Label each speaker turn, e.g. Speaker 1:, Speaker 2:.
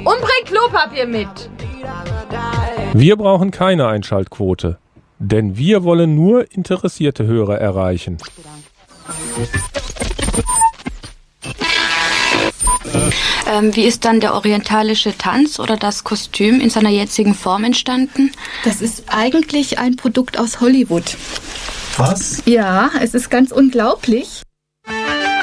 Speaker 1: Und bring Klopapier mit.
Speaker 2: Wir brauchen keine Einschaltquote, denn wir wollen nur interessierte Hörer erreichen.
Speaker 3: Wie ist dann der orientalische Tanz oder das Kostüm in seiner jetzigen Form entstanden?
Speaker 4: Das ist eigentlich ein Produkt aus Hollywood.
Speaker 5: Was?
Speaker 4: Ja, es ist ganz unglaublich.